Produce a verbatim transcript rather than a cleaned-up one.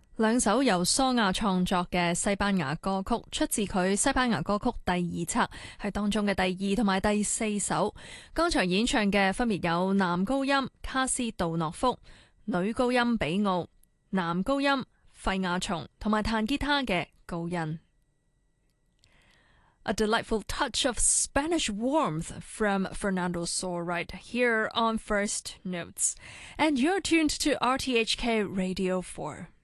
兩首由蘇亞創作嘅西班牙歌曲，出自佢西班牙歌曲第二冊，係當中嘅第二同埋第四首。剛才演唱嘅分別有男高音卡斯杜諾夫、女高音比奧、男高音費亞松同埋彈吉他嘅高恩。A delightful touch of Spanish warmth from Fernando Sor right here on First Notes. And you're tuned to R T H K Radio four.